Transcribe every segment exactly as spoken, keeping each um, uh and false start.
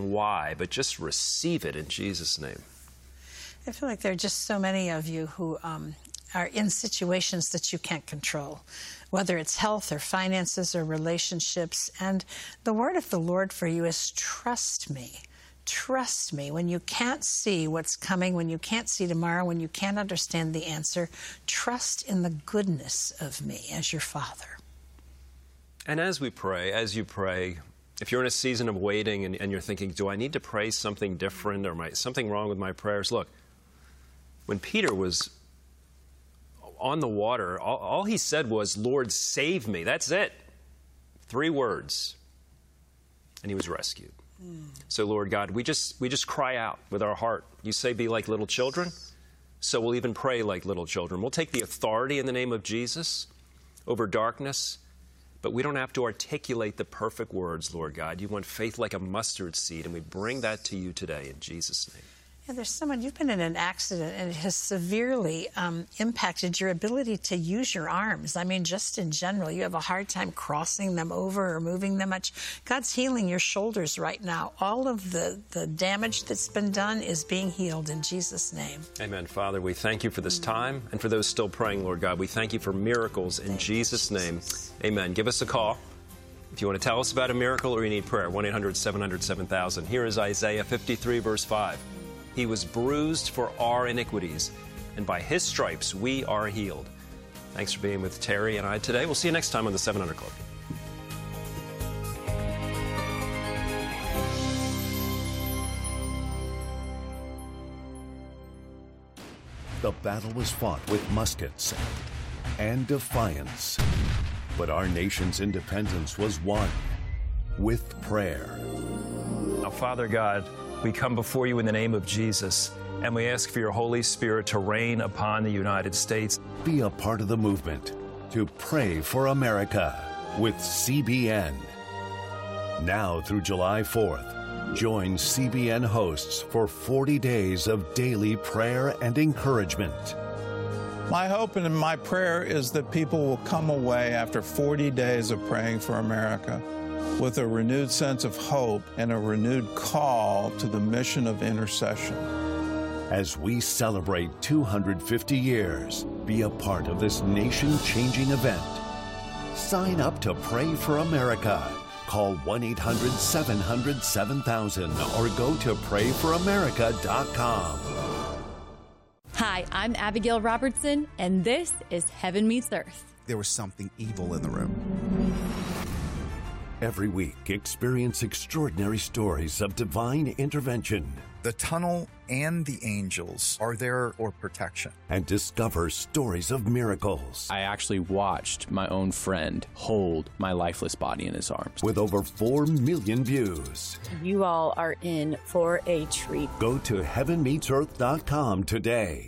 why, but just receive it in Jesus' name. I feel like there are just so many of you who um, are in situations that you can't control, whether it's health or finances or relationships. And the word of the Lord for you is trust me. Trust me. When you can't see what's coming, when you can't see tomorrow, when you can't understand the answer, trust in the goodness of me as your Father. And as we pray, as you pray, if you're in a season of waiting and, and you're thinking, do I need to pray something different or my, something wrong with my prayers? Look, when Peter was on the water, all, all he said was, Lord, save me. That's it. Three words. And he was rescued. Mm. So, Lord God, we just, we just cry out with our heart. You say be like little children, so we'll even pray like little children. We'll take the authority in the name of Jesus over darkness, but we don't have to articulate the perfect words, Lord God. You want faith like a mustard seed, and we bring that to you today in Jesus' name. Yeah, there's someone, you've been in an accident, and it has severely um, impacted your ability to use your arms. I mean, just in general, you have a hard time crossing them over or moving them much. God's healing your shoulders right now. All of the, the damage that's been done is being healed in Jesus' name. Amen. Father, we thank you for this time, and for those still praying, Lord God, we thank you for miracles in Jesus' name. Amen. Give us a call if you want to tell us about a miracle or you need prayer. one eight hundred seven hundred seven thousand. Here is Isaiah fifty-three, verse five. He was bruised for our iniquities, and by his stripes we are healed. Thanks for being with Terry and I today. We'll see you next time on the seven hundred Club. The battle was fought with muskets and defiance, but our nation's independence was won with prayer. Now, Father God, we come before you in the name of Jesus, and we ask for your Holy Spirit to reign upon the United States. Be a part of the movement to pray for America with C B N. Now through July fourth, join C B N hosts for forty days of daily prayer and encouragement. My hope and my prayer is that people will come away after forty days of praying for America with a renewed sense of hope and a renewed call to the mission of intercession. As we celebrate two hundred fifty years, be a part of this nation-changing event. Sign up to Pray for America. Call one eight hundred seven hundred seven thousand or go to pray for america dot com. Hi, I'm Abigail Robertson, and this is Heaven Meets Earth. There was something evil in the room. Every week, experience extraordinary stories of divine intervention. The tunnel and the angels are there for protection. And discover stories of miracles. I actually watched my own friend hold my lifeless body in his arms. With over four million views. You all are in for a treat. Go to heaven meets earth dot com today.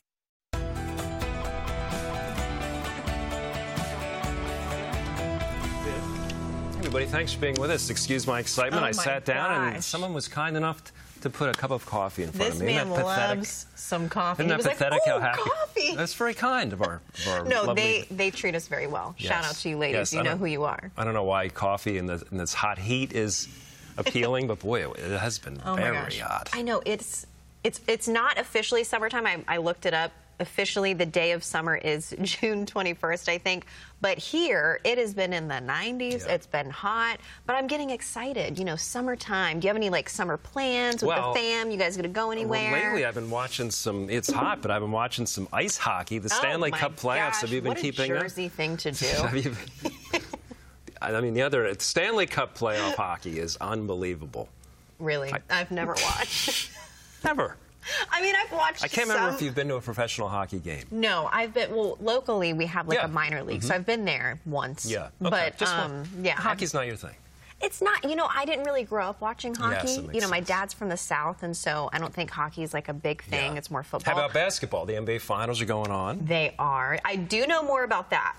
Everybody, thanks for being with us. Excuse my excitement. Oh I sat down gosh. and someone was kind enough to put a cup of coffee in front this of me. This man Isn't that pathetic? loves some coffee. Isn't that he was pathetic like, how oh, happy? coffee. That's very kind of our, of our No, lovely... they, they treat us very well. Yes. Shout out to you ladies. Yes, you I know don't- who you are. I don't know why coffee in, the, in this hot heat is appealing, but boy, it has been Oh my very gosh. hot. I know. It's, it's, it's not officially summertime. I, I looked it up. Officially, the day of summer is June twenty-first, I think. But here, it has been in the nineties. Yeah. It's been hot. But I'm getting excited. You know, summertime. Do you have any, like, summer plans with Well, the fam? You guys going to go anywhere? Well, lately, I've been watching some. It's hot, but I've been watching some ice hockey. The Stanley oh my Cup playoffs. Gosh, Have you been what keeping a up? Jersey thing to do. Have you been- I mean, the other Stanley Cup playoff hockey is unbelievable. Really? I- I've never watched. Never. I mean, I've watched I can't remember some... if you've been to a professional hockey game. No, I've been, well, locally we have like Yeah. a minor league, Mhm. so I've been there once. Yeah. Okay. But, Just um, one. yeah. Hockey's not your thing. It's not, you know, I didn't really grow up watching hockey. Yes, that makes you know, my sense. dad's from the South, and so I don't think hockey is like a big thing. Yeah. It's more football. How about basketball? The N B A Finals are going on. They are. I do know more about that.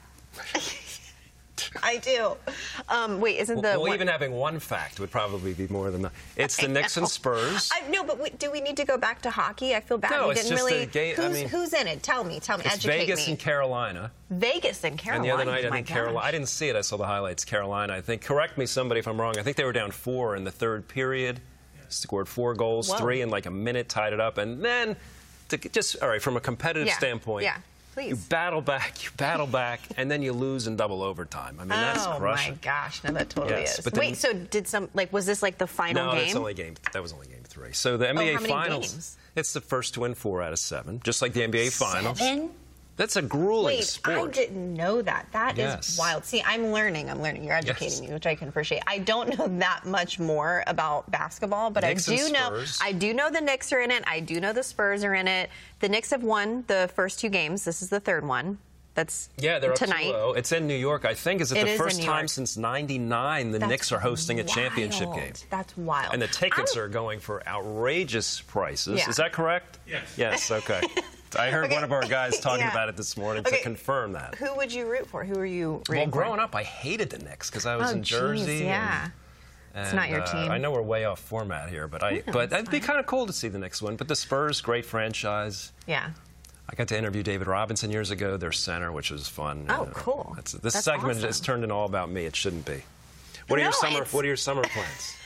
I do. Um, wait, isn't the... Well, one- even having one fact would probably be more than that. It's the Knicks and Spurs. I, no, but we, do we need to go back to hockey? I feel bad. No, we it's didn't just really. a game- I Who's, mean- who's in it? Tell me. Tell me. It's Educate Vegas me. and Carolina. Vegas and Carolina. And the other night, I My think Carolina. gosh. I didn't see it. I saw the highlights. Carolina, I think. Correct me, somebody, if I'm wrong. I think they were down four in the third period. scored four goals, Whoa. three in like a minute, tied it up, and then to just all right from a competitive Yeah. standpoint. Yeah. Please. You battle back, you battle back, and then you lose in double overtime. I mean, that's oh crushing. my gosh, no, that totally Yes, is. but then- Wait, so did some like was this like the final no, game? that's only game. That was only game three. So the N B A Oh, how many Finals. games? It's the first to win four out of seven, just like the N B A Finals. Seven? That's a grueling Wait, sport. I didn't know that. That is Yes. wild. See, I'm learning. I'm learning. You're educating Yes. me, which I can appreciate. I don't know that much more about basketball, but Knicks I and do know. Spurs. I do know the Knicks are in it. I do know the Spurs are in it. The Knicks have won the first two games. This is the third one. That's Yeah, they're tonight. up two oh. It's in New York. I think is it, It the is in first New time York. since ninety-nine the That's Knicks are hosting a wild. championship game. That's wild. And the tickets I'm- are going for outrageous prices. Yeah. Is that correct? Yes. Yes, okay. I heard Okay. one of our guys talking Yeah. about it this morning Okay. to confirm that. Who would you root for? Who are you rooting Well, for? growing up, I hated the Knicks because I was Oh, in Jersey. geez, yeah. and- It's not your and, uh, team. I know we're way off format here, but I No, but it's it'd be fine. kind of cool to see the Knicks win. But the Spurs, great franchise. Yeah. I got to interview David Robinson years ago, their center, which was fun. Oh, Uh, cool. That's, this That's segment awesome. has turned into all about me. It shouldn't be. What are No, your summer it's- What are your summer plans?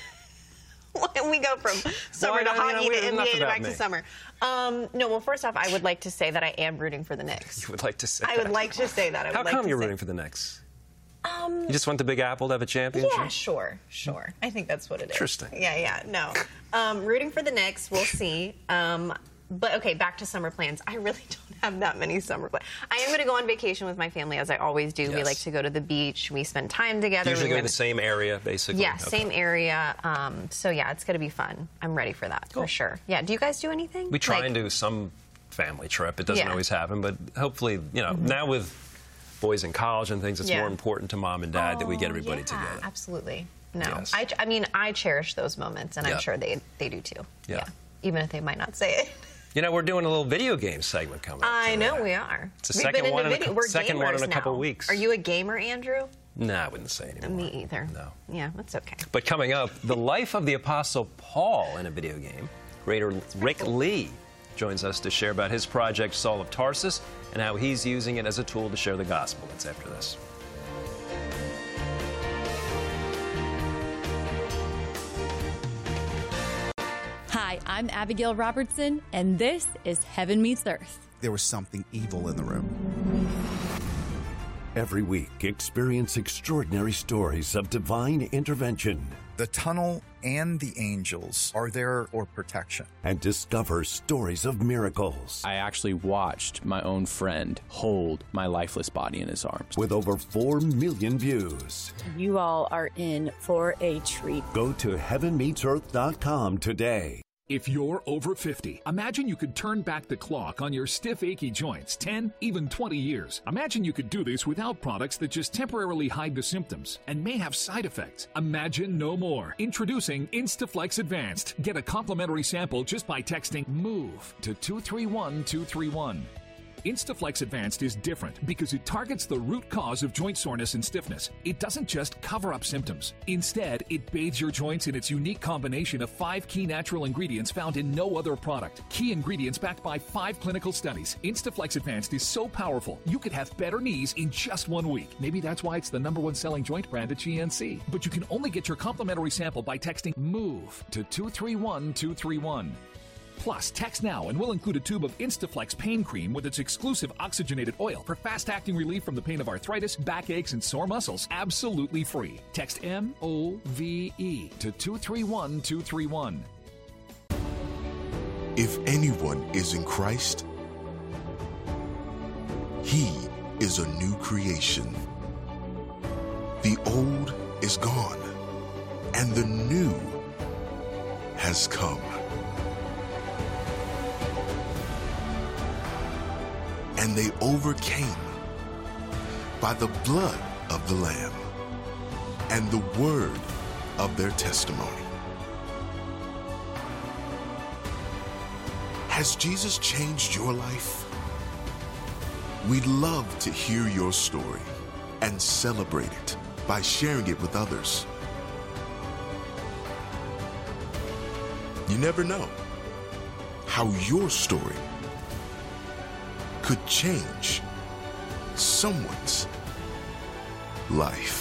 we go from summer Well, to I know, hockey you know, to N B enough A to about back me. to summer. Um, no, well, first off, I would like to say that I am rooting for the Knicks. You would like to say I that. would like to say that. I would How like come to you're say- rooting for the Knicks? Um, You just want the Big Apple to have a championship? yeah, sure, sure. I think that's what it is. Interesting. Yeah, yeah, no. Um, rooting for the Knicks, we'll see. Um, but okay, back to summer plans. I really don't have that many summer plans. I am going to go on vacation with my family, as I always do. We Yes. like to go to the beach. We spend time together. Usually we go to went- the same area, basically? Yeah, Okay. same area. Um, so yeah, it's going to be fun. I'm ready for that Cool. for sure. Yeah. Do you guys do anything? We try Like- and do some family trip. It doesn't Yeah. always happen, but hopefully, you know, now with boys in college and things, it's Yeah. more important to mom and dad that we get Oh, everybody yeah, together. Absolutely. No, Yes. I, I mean, I cherish those moments, and Yeah. I'm sure they they do too. Yeah. Even if they might not say it. You know, we're doing a little video game segment coming up. I today. know we are. It's the We've second been one into in a video. cou- We're second one in gamers a couple now. weeks. Are you a gamer, Andrew? No, I wouldn't say anymore. Me either. No. Yeah, that's okay. But coming up, the life of the Apostle Paul in a video game. Creator Rick Lee joins us to share about his project, Saul of Tarsus, and how he's using it as a tool to share the gospel. It's after this. Hi, I'm Abigail Robertson, and this is Heaven Meets Earth. There was something evil in the room. Every week, experience extraordinary stories of divine intervention The tunnel and the angels are there for protection. and discover stories of miracles. I actually watched my own friend hold my lifeless body in his arms. With over four million views. You all are in for a treat. Go to heaven meets earth dot com today. If you're over fifty, imagine you could turn back the clock on your stiff, achy joints ten, even twenty years. Imagine you could do this without products that just temporarily hide the symptoms and may have side effects. Imagine no more. Introducing Instaflex Advanced. Get a complimentary sample just by texting MOVE to two three one two three one. Instaflex Advanced is different because it targets the root cause of joint soreness and stiffness. It doesn't just cover up symptoms. Instead, it bathes your joints in its unique combination of five key natural ingredients found in no other product. Key ingredients backed by five clinical studies. Instaflex Advanced is so powerful, you could have better knees in just one week. Maybe that's why it's the number one selling joint brand at G N C. But you can only get your complimentary sample by texting MOVE to two three one two three one. Plus, text now and we'll include a tube of Instaflex pain cream with its exclusive oxygenated oil for fast-acting relief from the pain of arthritis, backaches, and sore muscles, absolutely free. Text M O V E to two three one two three one. If anyone is in Christ, he is a new creation. The old is gone, and the new has come. And they overcame by the blood of the Lamb and the word of their testimony. Has Jesus changed your life? We'd love to hear your story and celebrate it by sharing it with others. You never know how your story could change someone's life.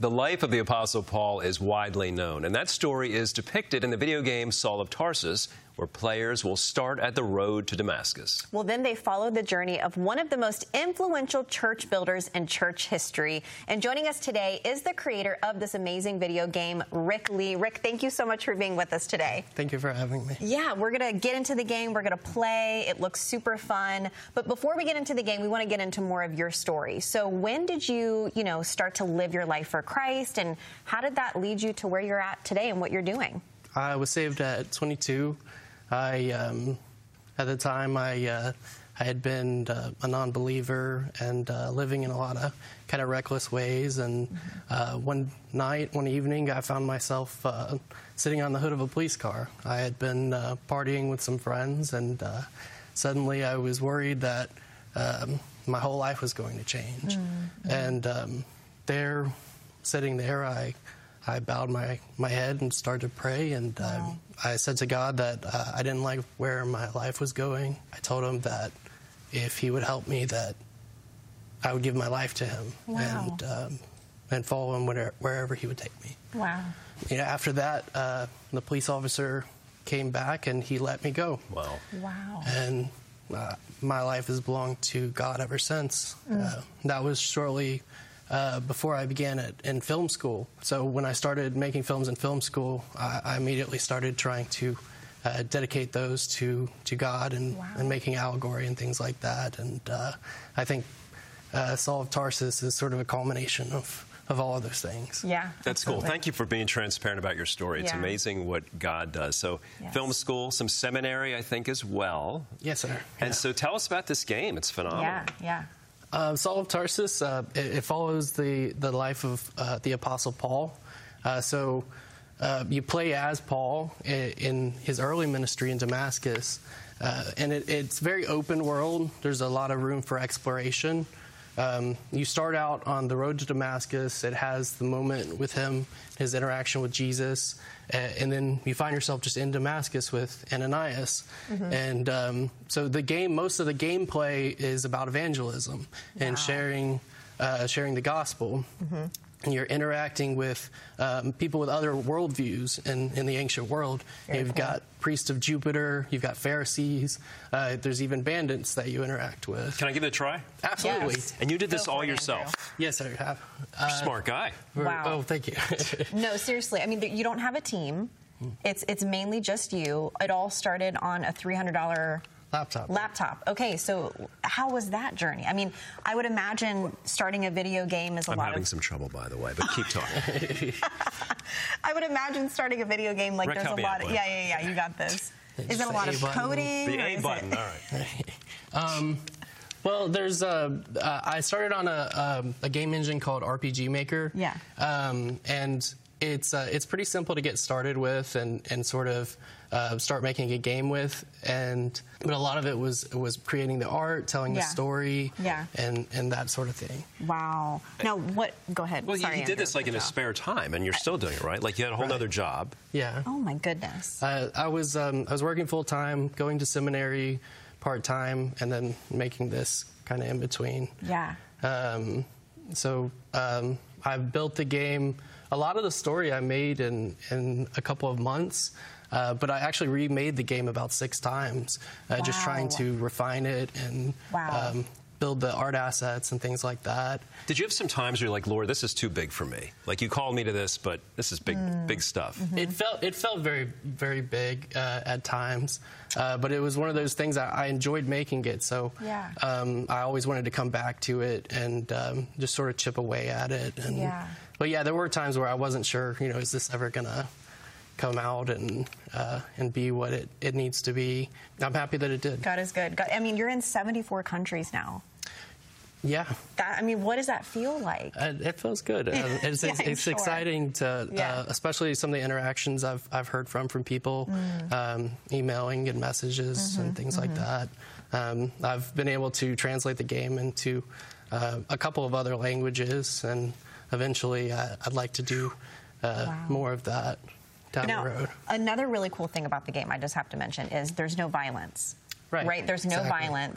The life of the Apostle Paul is widely known, and that story is depicted in the video game Saul of Tarsus, where players will start at the road to Damascus. Well, then they follow the journey of one of the most influential church builders in church history. And joining us today is the creator of this amazing video game, Rick Lee. Rick, thank you so much for being with us today. Thank you for having me. Yeah, we're going to get into the game. We're going to play. It looks super fun. But before we get into the game, we want to get into more of your story. So when did you, you know, start to live your life for Christ, and how did that lead you to where you're at today and what you're doing? I was saved at twenty-two. I, um, at the time, I, uh, I had been uh, a non-believer and uh, living in a lot of kind of reckless ways. And uh, one night, one evening, I found myself uh, sitting on the hood of a police car. I had been uh, partying with some friends, and uh, suddenly I was worried that um, my whole life was going to change. Mm-hmm. And um, there, sitting there, I... I bowed my, my head and started to pray, and um, wow. I said to God that uh, I didn't like where my life was going. I told him that if he would help me, that I would give my life to him. Wow. and um, and follow him wherever, wherever he would take me. Wow. You know, after that, uh, the police officer came back and he let me go. Wow. Wow. And uh, my life has belonged to God ever since. Mm. Uh, that was shortly Uh, before I began it in film school. So when I started making films in film school, I, I immediately started trying to uh, dedicate those to, to God and, wow. and making allegory and things like that. And uh, I think uh, Saul of Tarsus is sort of a culmination of, of all of those things. Yeah. That's cool. Thank you for being transparent about your story. It's yeah. amazing what God does. So yes. film school, some seminary, I think, as well. Yes, sir. And yeah. so tell us about this game. It's phenomenal. Yeah, yeah. Uh, Saul of Tarsus, uh, it, it follows the, the life of uh, the Apostle Paul. Uh, so uh, you play as Paul in, in his early ministry in Damascus. Uh, and it, it's very open world. There's a lot of room for exploration. Um, you start out on the road to Damascus. It has the moment with him, his interaction with Jesus. Uh, and then you find yourself just in Damascus with Ananias. Mm-hmm. And um, so the game, most of the gameplay is about evangelism wow. and sharing, uh, sharing the gospel. Mm-hmm. And you're interacting with um, people with other worldviews in, in the ancient world. Very you've cool. got priests of Jupiter, you've got Pharisees, uh, there's even bandits that you interact with. Can I give it a try? Absolutely. Yes. And you did this Go all it, Andrew. yourself? Yes, I have. You're a smart guy. Wow. Oh, thank you. No, seriously. I mean, you don't have a team. It's it's mainly just you. It all started on a three hundred dollars laptop. Laptop. Okay, so how was that journey? I mean, I would imagine starting a video game is a I'm lot having of... some trouble, by the way, but keep talking. I would imagine starting a video game like Rick, there's help a me lot out, of... Yeah, yeah, yeah, you got this. Is it a lot A of button. coding? The A is button, it... all right. um, well, there's a, uh, I started on a, um, a game engine called R P G Maker. Yeah. Um, and it's uh, it's pretty simple to get started with and, and sort of uh, start making a game with. And but a lot of it was was creating the art, telling yeah. the story, yeah. and, and that sort of thing. Wow. Now, what... Go ahead. Well, Sorry, you, you did Andrew, this like in good his job. spare time, and you're still doing it, right? Like you had a whole Right. other job. Yeah. Oh, my goodness. Uh, I was um, I was working full time, going to seminary part time, and then making this kind of in between. Yeah. Um, so um, I've built the game. A lot of the story I made in in a couple of months, uh, but I actually remade the game about six times, uh, wow. just trying to refine it and wow. um, build the art assets and things like that. Did you have some times where you're like, Lord, this is too big for me? Like you called me to this, but this is big, mm. big stuff. Mm-hmm. It felt it felt very very big uh, at times, uh, but it was one of those things I, I enjoyed making it. So yeah. um, I always wanted to come back to it and um, just sort of chip away at it. And, yeah. But yeah, there were times where I wasn't sure. You know, is this ever gonna come out and uh, and be what it, it needs to be? I'm happy that it did. God is good. God, I mean, you're in seventy-four countries now. Yeah. That, I mean, what does that feel like? Uh, it feels good. Uh, it's yeah, it's, it's sure. exciting to, yeah. uh, especially some of the interactions I've I've heard from from people, mm. um, emailing and messages mm-hmm, and things mm-hmm. like that. Um, I've been able to translate the game into uh, a couple of other languages, and eventually I, I'd like to do uh, wow. more of that down now, the road. Another really cool thing about the game I just have to mention is there's no violence. Right. Right? There's no exactly. violence.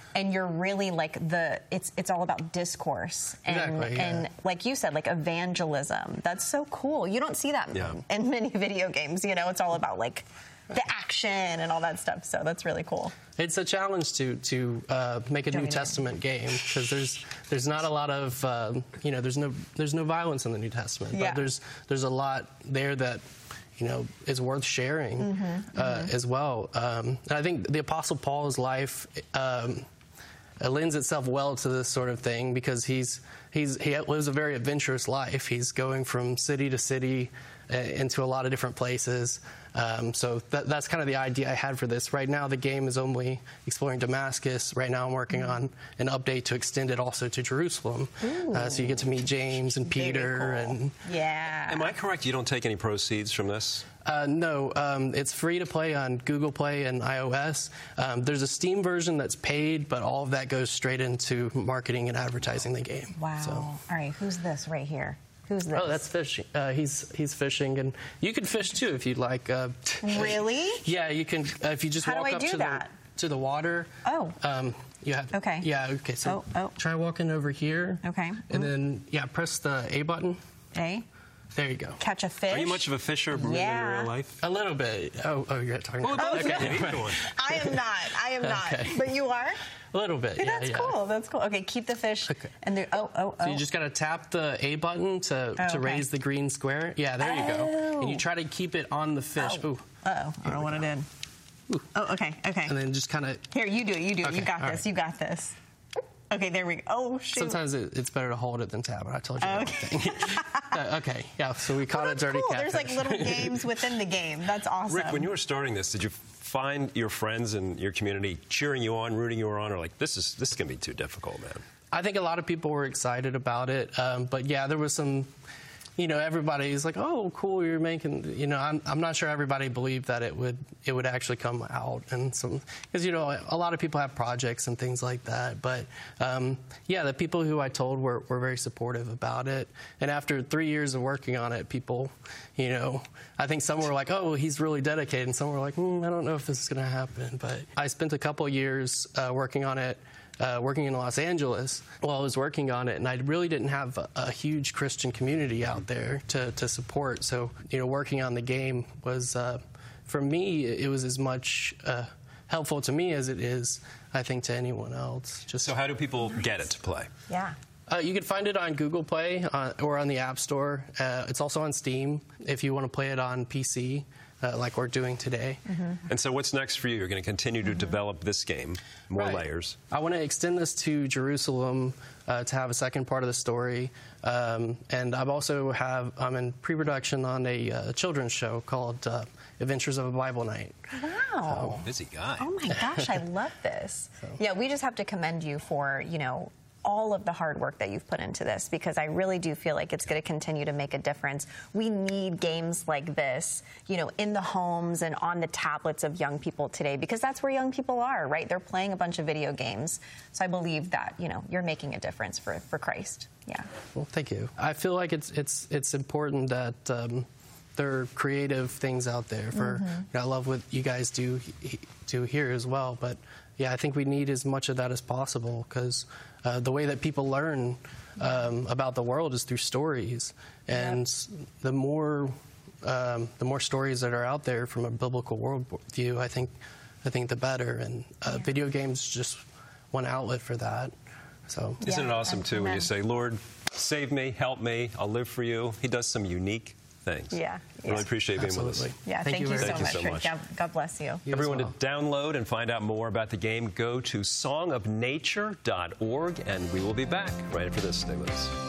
and you're really like the it's it's all about discourse and Exactly, yeah. and like you said, like evangelism. That's so cool. You don't see that Yeah. in many video games. You know, it's all about like the action and all that stuff. So that's really cool. It's a challenge to to uh, make a Join New in. Testament game because there's there's not a lot of um, you know there's no there's no violence in the New Testament, Yeah. but there's there's a lot there that you know is worth sharing Mm-hmm, uh, mm-hmm. as well. Um, and I think the Apostle Paul's life. Um, It lends itself well to this sort of thing because he's he's he lives a very adventurous life. He's going from city to city uh, into a lot of different places. Um, so that, that's kind of the idea I had for this. Right now, the game is only exploring Damascus. Right now, I'm working on an update to extend it also to Jerusalem. Uh, so you get to meet James and Peter. Very cool. And Yeah. Am I correct? You don't take any proceeds from this? Uh, no, um, it's free to play on Google Play and iOS. Um, there's a Steam version that's paid, but all of that goes straight into marketing and advertising the game. Wow. So. All right, who's this right here? Who's this? Oh, that's fishing. Uh, he's he's fishing, and you can fish too if you'd like. Uh, Really? Yeah, you can. Uh, if you just How do walk I up do to that? the to the water. Oh. Um, you have. Okay. Yeah. Okay. So Oh, oh. try walking over here. Okay. And then yeah, press the A button. A. There you go. Catch a fish. Are you much of a fisher Yeah. in real life? A little bit. Oh, oh, you're talking. Well, about both okay. of you. Either one. I am not. I am not. Okay. But you are? A little bit. Hey, yeah, that's yeah. cool. That's cool. Okay, keep the fish. Okay. And there. Oh, oh, oh. So you just got to tap the A button to, Oh, to okay. raise the green square. Yeah, there you go. Oh. And you try to keep it on the fish. Oh. Ooh. Uh-oh. I don't know what it did. Oh, okay, okay. And then just kind of. Here, you do it. You do it. Okay, You got all this. right. You got this. Okay, there we go. Oh, shoot. Sometimes it, it's better to hold it than tap it. I told you. Okay. That one thing. uh, okay. Yeah. So we caught Well, a that's dirty cool. catfish. There's like little games within the game. That's awesome. Rick, when you were starting this, did you find your friends and your community cheering you on, rooting you on, or like, this is this is going to be too difficult, man? I think a lot of people were excited about it, um, but yeah, there was some. You know, everybody's like, "Oh, cool! You're making." You know, I'm, I'm not sure everybody believed that it would it would actually come out, and some because you know a lot of people have projects and things like that. But um, yeah, the people who I told were, were very supportive about it. And after three years of working on it, people, you know, I think some were like, "Oh, he's really dedicated," and some were like, mm, "I don't know if this is going to happen." But I spent a couple years uh, working on it. Uh, working in Los Angeles while I was working on it, and I really didn't have a, a huge Christian community out there to, to support. So, you know, working on the game was, uh, for me, it was as much uh, helpful to me as it is, I think, to anyone else. Just So how do people get it to play? Yeah. Uh, you can find it on Google Play uh, or on the App Store. Uh, it's also on Steam if you want to play it on P C. Uh, like we're doing today. Mm-hmm. And so what's next for you? You're going to continue to develop this game, more Right. layers. I want to extend this to Jerusalem uh, to have a second part of the story. Um, and I've also have, I'm in pre-production on a uh, children's show called uh, Adventures of a Bible Night. Wow. Busy guy. Oh my gosh, I love this. Yeah, we just have to commend you for, you know, all of the hard work that you've put into this, because I really do feel like it's going to continue to make a difference. We need games like this, you know, in the homes and on the tablets of young people today, because that's where young people are, right? They're playing a bunch of video games. So I believe that, you know, you're making a difference for, for Christ. Yeah. Well, thank you. I feel like it's it's it's important that um, there are creative things out there. For Mhm. you know, I love what you guys do do here as well. But yeah, I think we need as much of that as possible, because uh, the way that people learn um, about the world is through stories, and the more um, the more stories that are out there from a biblical worldview, I think I think the better. And uh, Yeah. video games is just one outlet for that. So Isn't it awesome, too, when Amen. you say, Lord, save me, help me, I'll live for you? He does some unique things. Yeah. Really Yeah. appreciate being with us. Absolutely. Yeah, thank, Thank you you, very so much. much, Thank you so Rick. much. God, God bless you. You as Everyone well. to download and find out more about the game, go to song of nature dot org, and we will be back right after this. Stay with us.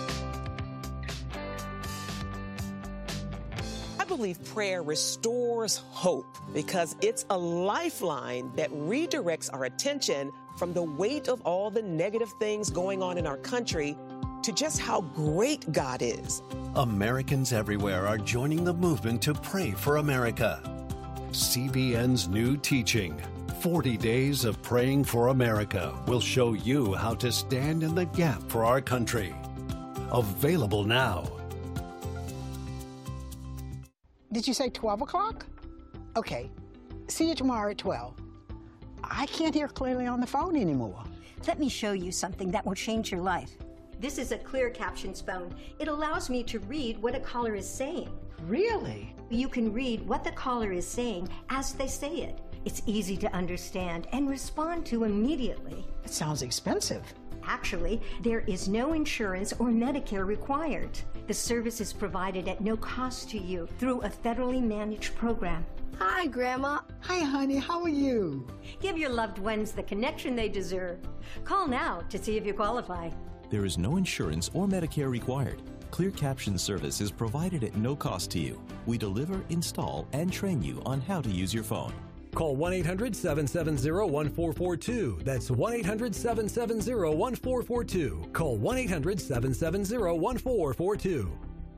I believe prayer restores hope because it's a lifeline that redirects our attention from the weight of all the negative things going on in our country to just how great God is. Americans everywhere are joining the movement to pray for America. C B N's new teaching, forty days of Praying for America, will show you how to stand in the gap for our country. Available now. Did you say twelve o'clock? Okay. See you tomorrow at twelve. I can't hear clearly on the phone anymore. Let me show you something that will change your life. This is a clear captions phone. It allows me to read what a caller is saying. Really? You can read what the caller is saying as they say it. It's easy to understand and respond to immediately. It sounds expensive. Actually, there is no insurance or Medicare required. The service is provided at no cost to you through a federally managed program. Hi, Grandma. Hi, honey. How are you? Give your loved ones the connection they deserve. Call now to see if you qualify. There is no insurance or Medicare required. Clear Caption service is provided at no cost to you. We deliver, install, and train you on how to use your phone. Call one eight hundred, seven seven zero, one four four two. That's one eight hundred, seven seven zero, one four four two. Call one eight hundred, seven seven zero, one four four two.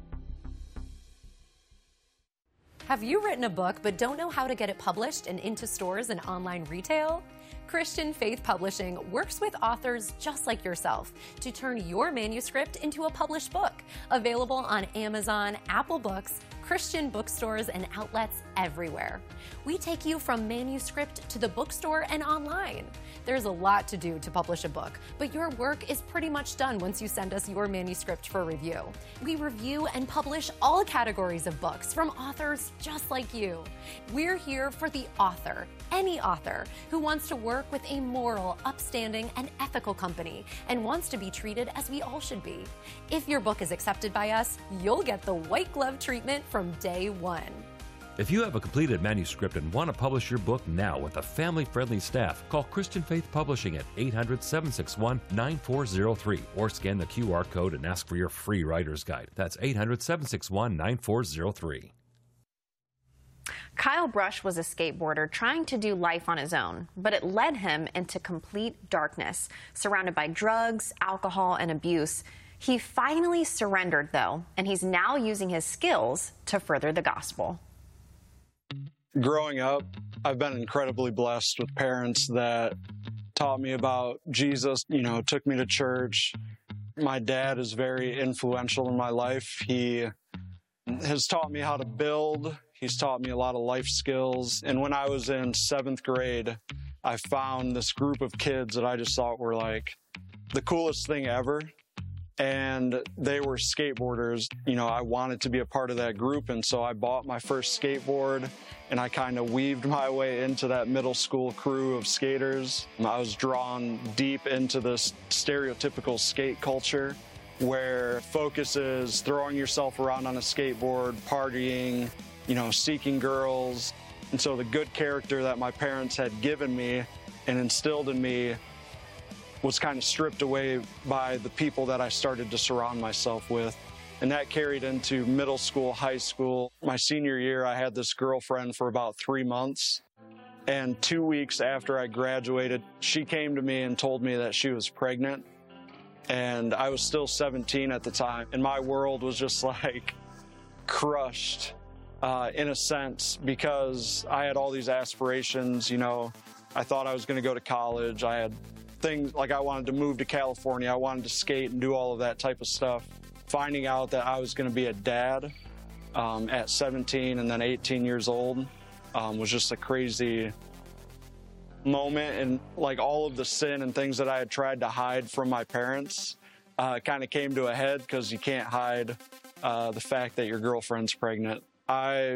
Have you written a book but don't know how to get it published and into stores and online retail? Christian Faith Publishing works with authors just like yourself to turn your manuscript into a published book. Available on Amazon, Apple Books, Christian bookstores, and outlets everywhere. We take you from manuscript to the bookstore and online. There's a lot to do to publish a book, but your work is pretty much done once you send us your manuscript for review. We review and publish all categories of books from authors just like you. We're here for the author, any author, who wants to work with a moral, upstanding, and ethical company and wants to be treated as we all should be. If your book is accepted by us, you'll get the white glove treatment from day one. If you have a completed manuscript and want to publish your book now with a family-friendly staff, call Christian Faith Publishing at eight hundred, seven six one, nine four zero three or scan the Q R code and ask for your free writer's guide. That's eight hundred, seven six one, nine four zero three. Kyle Brush was a skateboarder trying to do life on his own, but it led him into complete darkness, surrounded by drugs, alcohol, and abuse. He finally surrendered, though, and he's now using his skills to further the gospel. Growing up, I've been incredibly blessed with parents that taught me about Jesus, you know, took me to church. My dad is very influential in my life. He has taught me how to build. He's taught me a lot of life skills. And when I was in seventh grade, I found this group of kids that I just thought were like the coolest thing ever. And they were skateboarders. You know, I wanted to be a part of that group, and so I bought my first skateboard, and I kind of weaved my way into that middle school crew of skaters. I was drawn deep into this stereotypical skate culture where focus is throwing yourself around on a skateboard, partying, you know, seeking girls. And so the good character that my parents had given me and instilled in me was kind of stripped away by the people that I started to surround myself with. And that carried into middle school, high school. My senior year, I had this girlfriend for about three months. And two weeks after I graduated, she came to me and told me that she was pregnant. And I was still seventeen at the time. And my world was just like crushed uh, in a sense, because I had all these aspirations. You know, I thought I was going to go to college. I had things like I wanted to move to California. I wanted to skate and do all of that type of stuff. Finding out that I was going to be a dad um, at seventeen and then eighteen years old um, was just a crazy moment. And like all of the sin and things that I had tried to hide from my parents uh, kind of came to a head, because you can't hide uh, the fact that your girlfriend's pregnant. I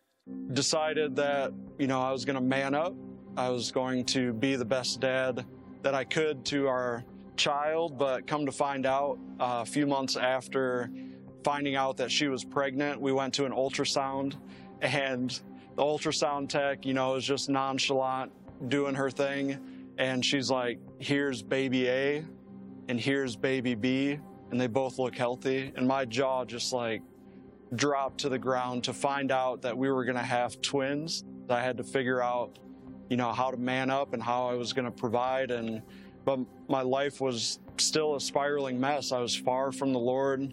decided that, you know, I was going to man up. I was going to be the best dad that I could to our child, but come to find out uh, a few months after finding out that she was pregnant, we went to an ultrasound, and the ultrasound tech, you know, was just nonchalant, doing her thing, and she's like, here's baby A and here's baby B, and they both look healthy. And my jaw just like dropped to the ground to find out that we were going to have twins. I had to figure out, you know, how to man up and how I was going to provide. And but my life was still a spiraling mess. I was far from the Lord.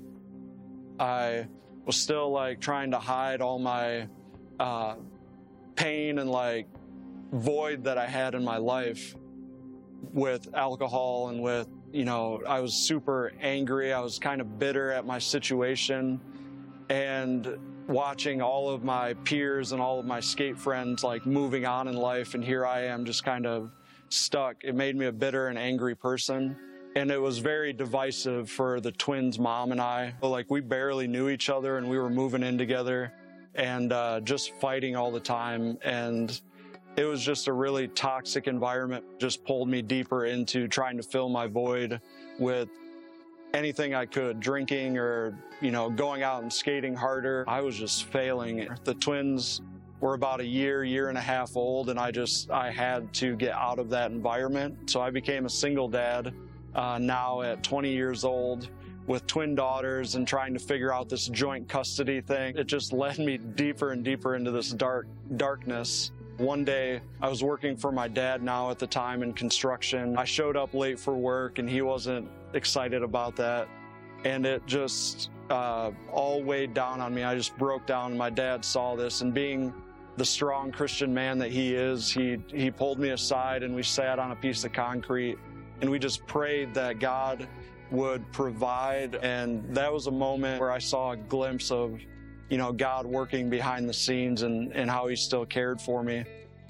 I was still like trying to hide all my uh, pain and like void that I had in my life with alcohol and with, you know, I was super angry. I was kind of bitter at my situation, and watching all of my peers and all of my skate friends like moving on in life, and here I am just kind of stuck. It made me a bitter and angry person. And it was very divisive for the twins' mom and I. Like, we barely knew each other, and we were moving in together and uh, just fighting all the time. And it was just a really toxic environment. Just pulled me deeper into trying to fill my void with anything I could, drinking or, you know, going out and skating harder. I was just failing. The twins were about a year, year and a half old, and I just, I had to get out of that environment. So I became a single dad uh, now at twenty years old with twin daughters and trying to figure out this joint custody thing. It just led me deeper and deeper into this dark darkness. One day, I was working for my dad now at the time in construction. I showed up late for work, and he wasn't excited about that. And it just uh, all weighed down on me. I just broke down, and my dad saw this. And being the strong Christian man that he is, he, he pulled me aside, and we sat on a piece of concrete, and we just prayed that God would provide. And that was a moment where I saw a glimpse of, you know, God working behind the scenes and, and how he still cared for me.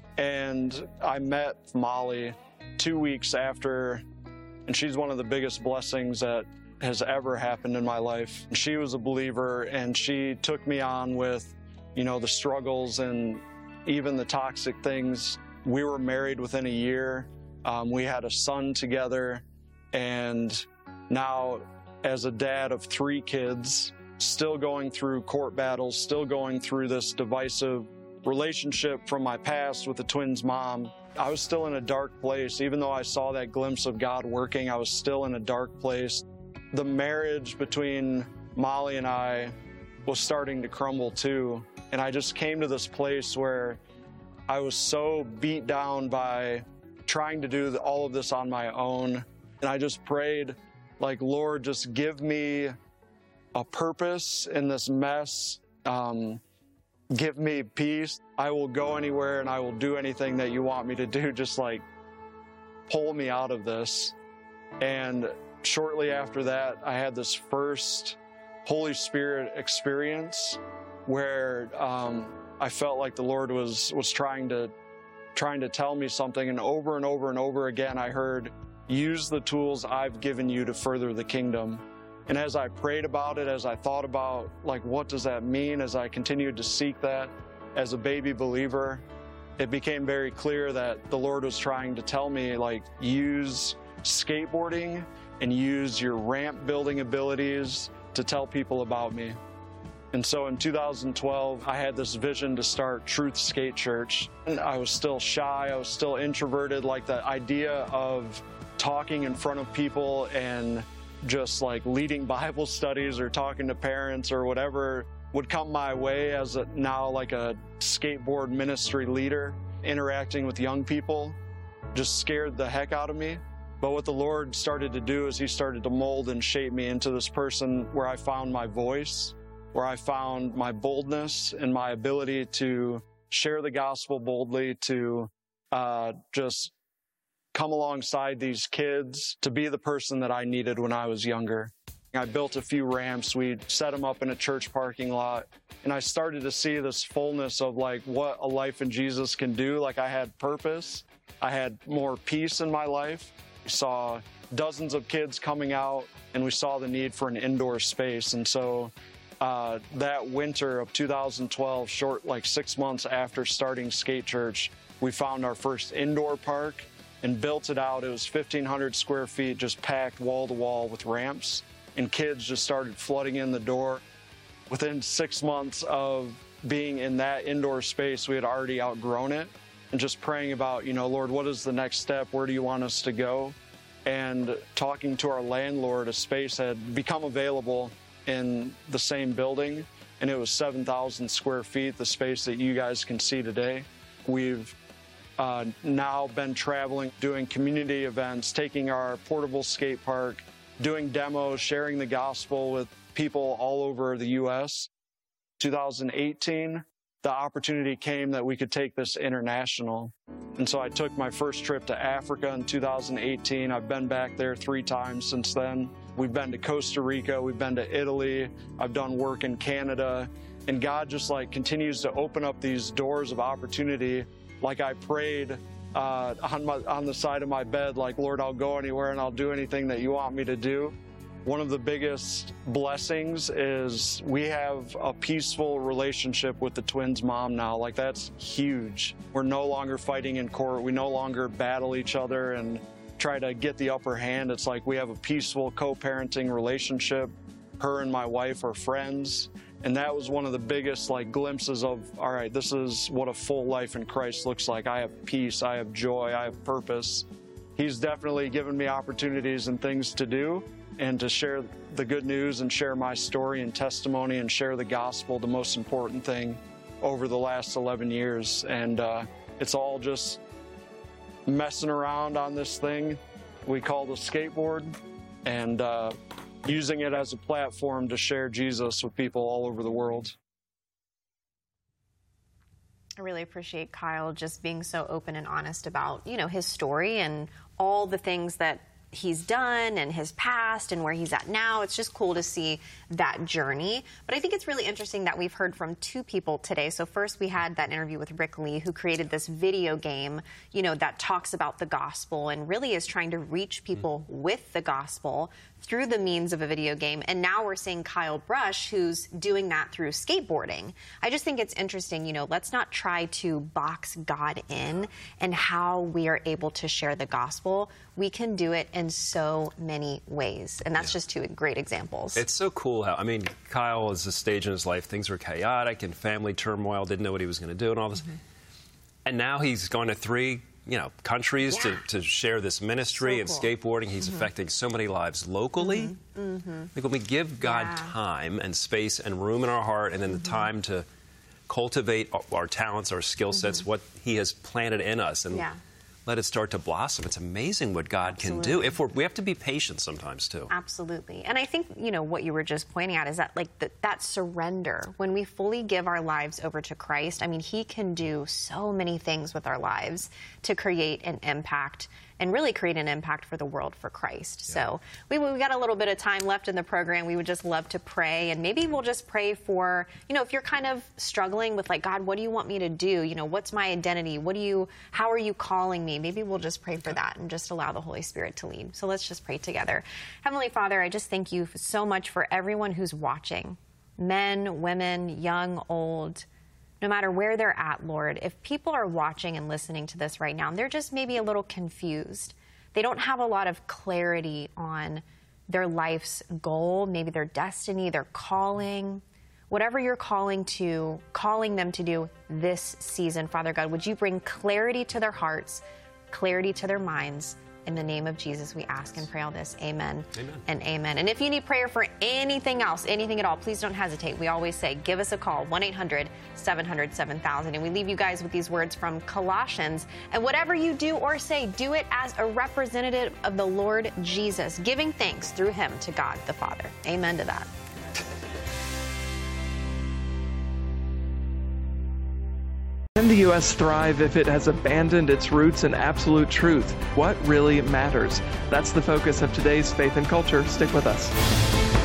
And I met Molly two weeks after, and she's one of the biggest blessings that has ever happened in my life. She was a believer, and she took me on with, you know, the struggles and even the toxic things. We were married within a year. Um, we had a son together, and now as a dad of three kids, still going through court battles, still going through this divisive relationship from my past with the twins' mom, I was still in a dark place. Even though I saw that glimpse of God working, I was still in a dark place. The marriage between Molly and I was starting to crumble too. And I just came to this place where I was so beat down by trying to do all of this on my own. And I just prayed, like, Lord, just give me a purpose in this mess. Um, give me peace. I will go anywhere and I will do anything that you want me to do. Just like pull me out of this. And shortly after that, I had this first Holy Spirit experience where um, I felt like the Lord was was trying to trying to tell me something. And over and over and over again, I heard, use the tools I've given you to further the kingdom. And as I prayed about it, as I thought about, like, what does that mean, as I continued to seek that as a baby believer, it became very clear that the Lord was trying to tell me, like, use skateboarding and use your ramp building abilities to tell people about me. And so in two thousand twelve, I had this vision to start Truth Skate Church. And I was still shy, I was still introverted, like the idea of talking in front of people and just like leading Bible studies or talking to parents or whatever would come my way as a, now like a skateboard ministry leader, interacting with young people, just scared the heck out of me. But what the Lord started to do is he started to mold and shape me into this person where I found my voice, where I found my boldness and my ability to share the gospel boldly, to uh, just come alongside these kids, to be the person that I needed when I was younger. I built a few ramps. We set them up in a church parking lot. And I started to see this fullness of like what a life in Jesus can do. Like I had purpose. I had more peace in my life. We saw dozens of kids coming out, and we saw the need for an indoor space. And so uh, that winter of two thousand twelve, short like six months after starting Skate Church, we found our first indoor park and built it out. It was fifteen hundred square feet, just packed wall to wall with ramps. And kids just started flooding in the door. Within six months of being in that indoor space, we had already outgrown it. And just praying about, you know, Lord, what is the next step? Where do you want us to go? And talking to our landlord, a space had become available in the same building. And it was seven thousand square feet, the space that you guys can see today. We've uh, now been traveling, doing community events, taking our portable skate park, doing demos, sharing the gospel with people all over the U S two thousand eighteen, the opportunity came that we could take this international. And so I took my first trip to Africa in two thousand eighteen. I've been back there three times since then. We've been to Costa Rica, we've been to Italy, I've done work in Canada, and God just like continues to open up these doors of opportunity. Like I prayed uh, on, my, on the side of my bed, like, Lord, I'll go anywhere and I'll do anything that you want me to do. One of the biggest blessings is we have a peaceful relationship with the twins' mom now. Like, that's huge. We're no longer fighting in court. We no longer battle each other and try to get the upper hand. It's like we have a peaceful co-parenting relationship. Her and my wife are friends. And that was one of the biggest, like, glimpses of, all right, this is what a full life in Christ looks like. I have peace, I have joy, I have purpose. He's definitely given me opportunities and things to do, and to share the good news and share my story and testimony and share the gospel, the most important thing over the last eleven years. And uh, it's all just messing around on this thing we call the skateboard, and uh, using it as a platform to share Jesus with people all over the world. I really appreciate Kyle just being so open and honest about, you know, his story and all the things that he's done and his past and where he's at now. It's just cool to see that journey. But I think it's really interesting that we've heard from two people today. So first we had that interview with Rick Lee, who created this video game, you know, that talks about the gospel and really is trying to reach people mm. with the gospel through the means of a video game. And now we're seeing Kyle Brush, who's doing that through skateboarding. I just think it's interesting, you know, let's not try to box God in and how we are able to share the gospel. We can do it in so many ways. And that's yeah. just two great examples. It's so cool how, I mean, Kyle is a stage in his life, things were chaotic and family turmoil, didn't know what he was going to do and all this. Mm-hmm. And now he's gone to three you know, countries yeah. to, to share this ministry so and cool. skateboarding. He's mm-hmm. affecting so many lives locally. Mm-hmm. Mm-hmm. Like when we give God yeah. time and space and room in our heart, and then mm-hmm. the time to cultivate our, our talents, our skill sets, mm-hmm. what He has planted in us, and yeah. let it start to blossom. It's amazing what God Absolutely. Can do. If we're, we have to be patient sometimes, too. Absolutely. And I think, you know, what you were just pointing out is that, like, the, that surrender, when we fully give our lives over to Christ, I mean, He can do so many things with our lives to create an impact and really create an impact for the world for Christ. Yeah. So we, we got a little bit of time left in the program. We would just love to pray, and maybe we'll just pray for, you know, if you're kind of struggling with, like, God, what do you want me to do? You know, what's my identity? What do you, how are you calling me? Maybe we'll just pray for that and just allow the Holy Spirit to lead. So let's just pray together. Heavenly Father, I just thank you so much for everyone who's watching, men, women, young, old, no matter where they're at, Lord. If people are watching and listening to this right now, and they're just maybe a little confused, they don't have a lot of clarity on their life's goal, maybe their destiny, their calling, whatever you're calling to, calling them to do this season, Father God, would you bring clarity to their hearts, clarity to their minds? In the name of Jesus, we ask and pray all this. Amen, amen and amen. And if you need prayer for anything else, anything at all, please don't hesitate. We always say, give us a call, one eight hundred seven hundred seven thousand. And we leave you guys with these words from Colossians. And whatever you do or say, do it as a representative of the Lord Jesus, giving thanks through Him to God the Father. Amen to that. Can the U S thrive if it has abandoned its roots in absolute truth? What really matters? That's the focus of today's Faith and Culture. Stick with us.